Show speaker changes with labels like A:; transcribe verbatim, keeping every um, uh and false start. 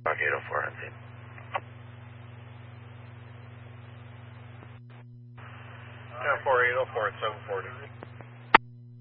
A: Rock eight oh four on scene.
B: ten four eight oh four at seven forty.